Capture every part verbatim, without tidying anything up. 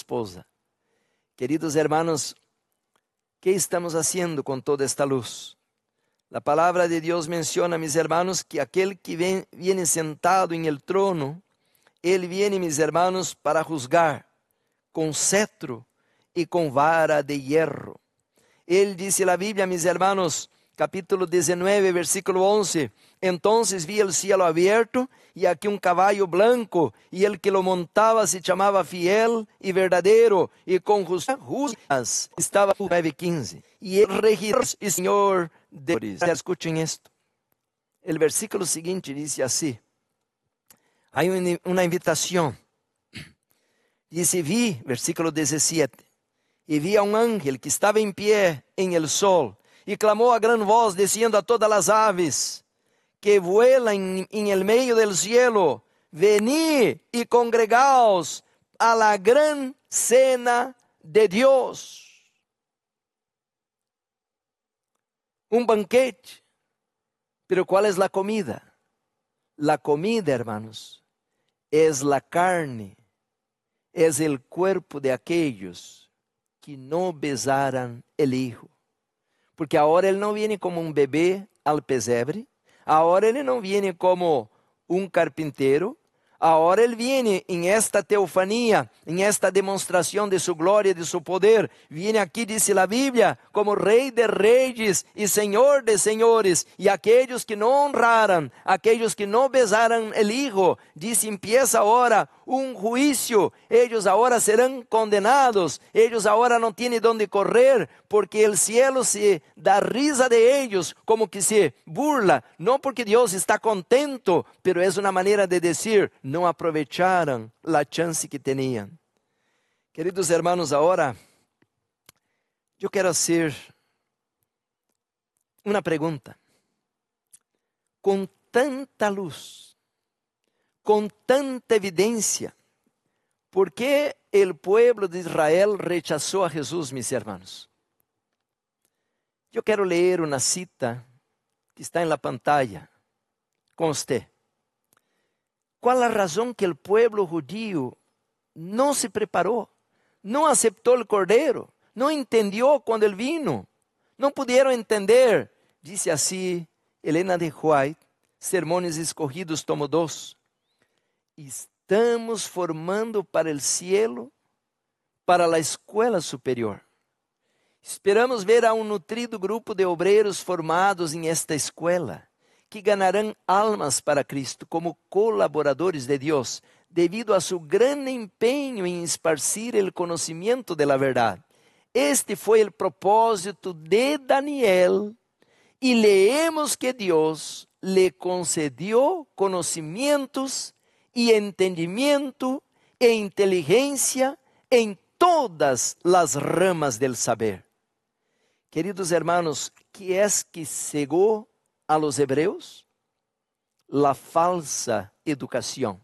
esposa. Queridos hermanos, ¿qué estamos haciendo con toda esta luz? La palabra de Dios menciona, mis hermanos, que aquel que ven, viene sentado en el trono, Él viene, mis hermanos, para juzgar con cetro y con vara de hierro. Él dice la Biblia, mis hermanos, capítulo diecinueve, versículo once. Entonces vi el cielo abierto y aquí un caballo blanco, y el que lo montaba se llamaba Fiel y Verdadero, y con justas estaba nueve quince. Y el regidor y Señor de Dios. Escuchen esto. El versículo siguiente dice así. Hay una invitación. Dice, vi, versículo diecisiete, y vi a un ángel que estaba en pie en el sol, y clamó a gran voz, diciendo a todas las aves que vuelan en el medio del cielo, venid y congregaos a la gran cena de Dios. Un banquete. Pero ¿cuál es la comida? La comida, hermanos, es la carne, es el cuerpo de aquellos que no besaran el Hijo. Porque ahora Él no viene como un bebé al pesebre, ahora Ele não viene como um carpinteiro, agora Ele viene em esta teofania, em esta demonstração de sua glória, de seu poder. Viene aqui, diz a Bíblia, como Rei de reis e Senhor de senhores. E aqueles que não honraram, aqueles que não besaram o Hijo, diz, empieza agora um juízo. Eles agora serão condenados. Eles agora não têm onde correr, porque o cielo se dá risa de eles, como que se burla. Não porque Deus está contento, pero é uma maneira de dizer, não aprovecharam a chance que tinham. Queridos hermanos, agora eu quero fazer uma pergunta. Com tanta luz, com tanta evidência, ¿por que o pueblo de Israel rechazou a Jesus, mis hermanos? Eu quero ler uma cita que está na pantalla com você. ¿Cuál la razón que el pueblo judío no se preparó? No aceptó el cordero, no entendió cuando él vino, no pudieron entender. Dice así Elena de White, Sermones Escogidos, tomo dos. Estamos formando para el cielo, para la escuela superior. Esperamos ver a um nutrido grupo de obreiros formados em esta escuela, que ganarão almas para Cristo como colaboradores de Deus, devido a seu grande empenho em esparcir o conhecimento da verdade. Este foi o propósito de Daniel, e leemos que Deus lhe concedeu conhecimentos e entendimento e inteligência em todas as ramas del saber. Queridos hermanos, que é que cegou a los hebreos? La falsa educação.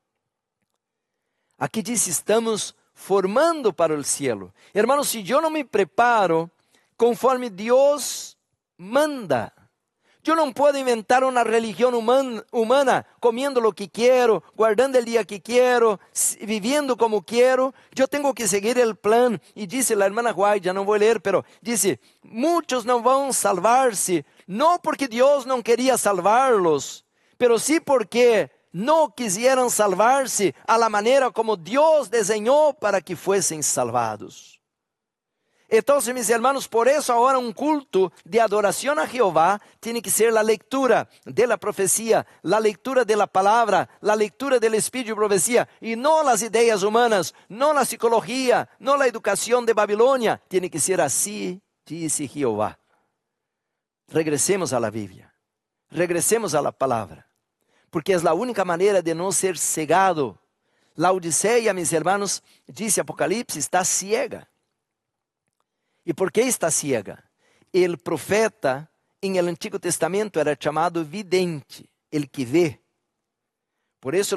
Aqui diz, estamos formando para o cielo. Hermanos, se eu não me preparo conforme Deus manda, eu não posso inventar uma religião humana, humana comiendo lo que quero, guardando o dia que quero, viviendo como quero. Eu tenho que seguir o plan. E disse a irmã White, já não vou ler, pero disse, muitos não vão salvar-se, não porque Deus não queria salvar-los, pero sim porque não quiseram salvar-se a la maneira como Deus desenhou para que fossem salvados. Então, mis hermanos, por isso agora um culto de adoração a Jeová tem que ser a leitura de la profecia, a leitura de la palavra, a leitura del Espírito de profecia, e não as ideias humanas, não a psicologia, não a educação de Babilônia. Tem que ser assim, disse Jeová. Regressemos à la Bíblia, regressemos à la palavra, porque é a única maneira de não ser cegado. La Odisseia, mis hermanos, disse Apocalipse, está ciega. E por que está ciega? O profeta em el Antigo Testamento era chamado vidente, el que vê. Por isso